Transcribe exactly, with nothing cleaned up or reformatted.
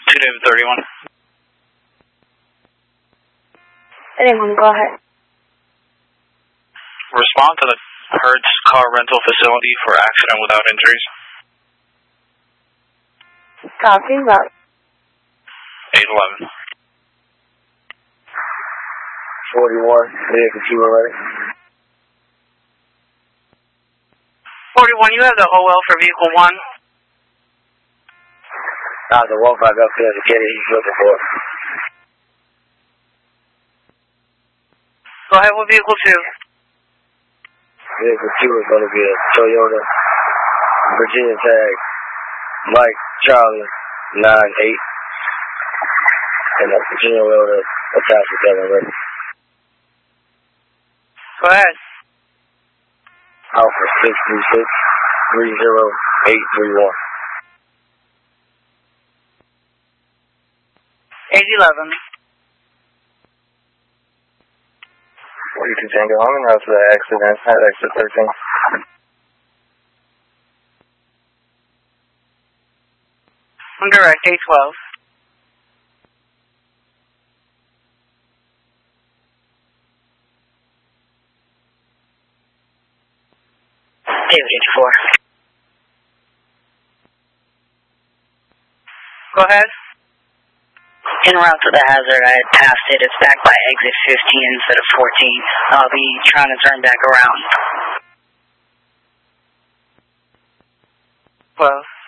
two David thirty-one. Anyone, go ahead. Respond to the Hertz car rental facility for accident without injuries. Copy, route. eight eleven. forty-one, vehicle two ready. forty-one, you have the O L for vehicle one. Ah, the one five up there to get it, he's looking for it. Go ahead with vehicle two. Vehicle two is going to be a Toyota Virginia tag, Mike Charlie nine eight, and a Virginia Toyota attached with that already. Go ahead. Alpha six three six, three zero eight three one. eight eleven. forty-two Tango, I'm in route to the accident at exit thirteen. I'm direct, eight twelve. David eighty-four. Go ahead. En route to the hazard, I had passed it. It's back by exit fifteen instead of fourteen. I'll be trying to turn back around. twelve.